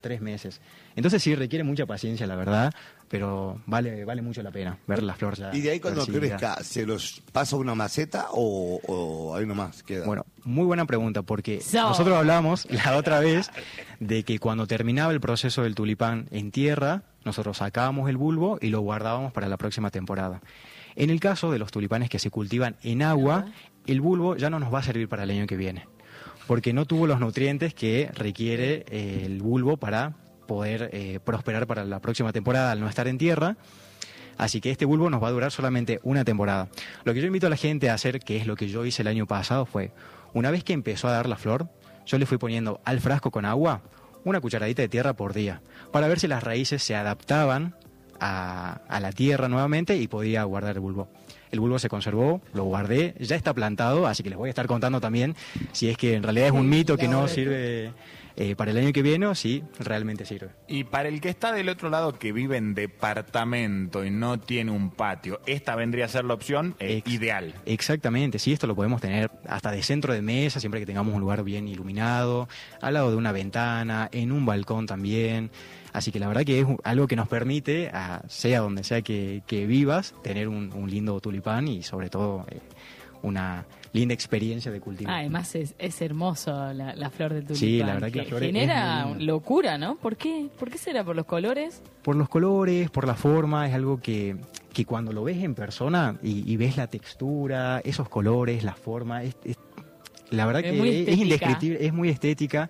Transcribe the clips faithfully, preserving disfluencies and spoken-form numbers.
tres meses. Entonces sí requiere mucha paciencia, la verdad, pero vale vale mucho la pena ver la flor ya. ¿Y de ahí cuando recibida. crezca, se los pasa una maceta o, o ahí nomás queda? Bueno, muy buena pregunta, porque So. nosotros hablamos la otra vez de que cuando terminaba el proceso del tulipán en tierra, nosotros sacábamos el bulbo y lo guardábamos para la próxima temporada. En el caso de los tulipanes que se cultivan en agua, el bulbo ya no nos va a servir para el año que viene, porque no tuvo los nutrientes que requiere eh, el bulbo para poder eh, prosperar para la próxima temporada al no estar en tierra. Así que este bulbo nos va a durar solamente una temporada. Lo que yo invito a la gente a hacer, que es lo que yo hice el año pasado, fue, una vez que empezó a dar la flor, yo le fui poniendo al frasco con agua una cucharadita de tierra por día, para ver si las raíces se adaptaban a, a la tierra nuevamente y podía guardar el bulbo. El bulbo se conservó, lo guardé, ya está plantado, así que les voy a estar contando también si es que en realidad es un mito que no sirve eh, para el año que viene o si realmente sirve. Y para el que está del otro lado, que vive en departamento y no tiene un patio, esta vendría a ser la opción eh, Ex- ideal. Exactamente, sí, esto lo podemos tener hasta de centro de mesa, siempre que tengamos un lugar bien iluminado, al lado de una ventana, en un balcón también. Así que la verdad que es algo que nos permite, a, sea donde sea que, que vivas, tener un, un lindo tulipán y sobre todo eh, una linda experiencia de cultivo. Ah, además es, es hermoso la, la flor del tulipán. Sí, la verdad que la flor es genera muy- locura, ¿no? ¿Por qué? ¿Por qué será? ¿Por los colores? Por los colores, por la forma, es algo que, que cuando lo ves en persona y, y ves la textura, esos colores, la forma, es, es- la verdad Es que muy es, es estética. indescriptible, es muy estética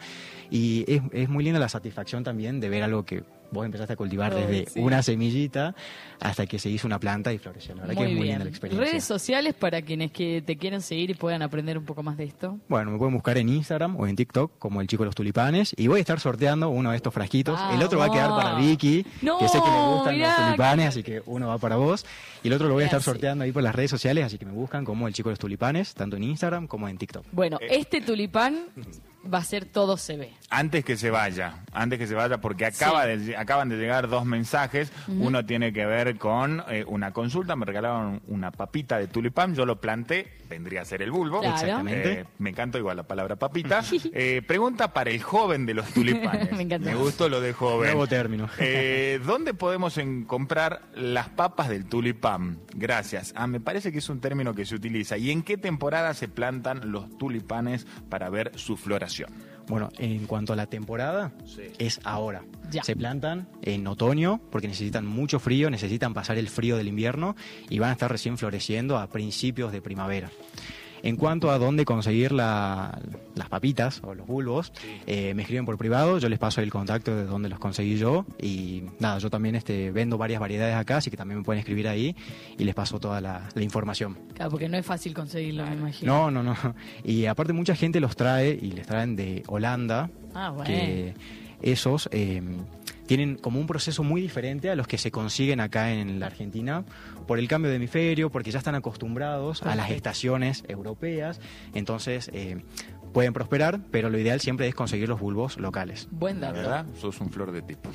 y es, es muy linda la satisfacción también de ver algo que vos empezaste a cultivar Oh, desde sí. una semillita hasta que se hizo una planta y floreció. La verdad que es muy bien. linda la experiencia. Redes sociales para quienes que te quieran seguir y puedan aprender un poco más de esto. Bueno, me pueden buscar en Instagram o en TikTok como el chico de los tulipanes y voy a estar sorteando uno de estos frasquitos. El otro va a quedar para Vicky, No, que sé que le gustan mirá, los tulipanes, que- así que uno va para vos. Y el otro lo voy a estar Gracias. sorteando ahí por las redes sociales, así que me buscan como el chico de los tulipanes, tanto en Instagram como en TikTok. Bueno, este tulipán va a ser todo se ve. Antes que se vaya, antes que se vaya, porque acaba Sí. de, acaban de llegar dos mensajes. Ujú. Uno tiene que ver con eh, una consulta. Me regalaron una papita de tulipán, yo lo planté, vendría a ser el bulbo. Claro. Exactamente. Eh, me encantó igual la palabra papita. Eh, pregunta para el joven de los tulipanes. Me encantó. gustó lo de joven. Nuevo término. Eh, ¿Dónde podemos en- comprar las papas del tulipán? Gracias. Ah, me parece que es un término que se utiliza. ¿Y en qué temporada se plantan los tulipanes para ver su floración? Bueno, en cuanto a la temporada, Sí. es ahora. Ya. Se plantan en otoño porque necesitan mucho frío, necesitan pasar el frío del invierno y van a estar recién floreciendo a principios de primavera. En cuanto a dónde conseguir la- las papitas o los bulbos, eh, me escriben por privado, yo les paso el contacto de dónde los conseguí yo y nada, yo también este, vendo varias variedades acá, así que también me pueden escribir ahí y les paso toda la, la información. Claro, porque no es fácil conseguirlo, me imagino. No, no, no. Y aparte mucha gente los trae y les traen de Holanda, Ah, bueno. que esos eh, tienen como un proceso muy diferente a los que se consiguen acá en la Argentina por el cambio de hemisferio, porque ya están acostumbrados a las Perfecto. estaciones europeas, entonces eh, pueden prosperar, pero lo ideal siempre es conseguir los bulbos locales. Buen La dato. verdad, sos un flor de tipo.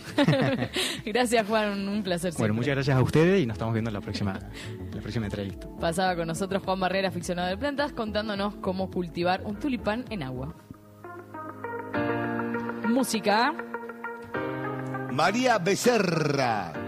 Gracias, Juan. Un placer Bueno, siempre. muchas gracias a ustedes y nos estamos viendo en la próxima, la próxima entrevista. Pasaba con nosotros Juan Barrera, aficionado de plantas, contándonos cómo cultivar un tulipán en agua. Música. María Becerra.